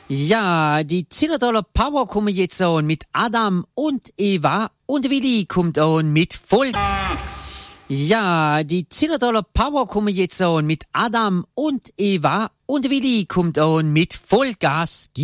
Ja, die Zillertaler Power kommen jetzt an mit Adam und Eva und Willi kommt an mit Voll. Ja, die Zillertaler Power kommen jetzt an mit Adam und Eva und Willi kommt an mit Vollgas.